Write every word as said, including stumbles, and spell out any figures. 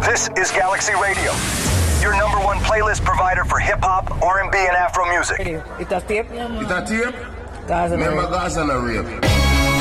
This is Galaxy Radio, your number one playlist provider for hip-hop, R and B, and Afro music. ¿Estás tiempo? ¿Estás tiempo? Gaza na Remember rape. Gaza na rape.